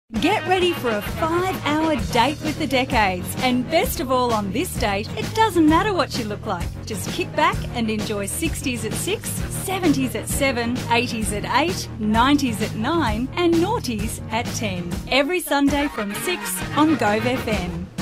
Get ready for a 5-hour date with the decades. And best of all on this date, it doesn't matter what you look like. Just kick back and enjoy 60s at 6, 70s at 7, 80s at 8, 90s at 9 and noughties at 10. Every Sunday from 6 on Gove FM.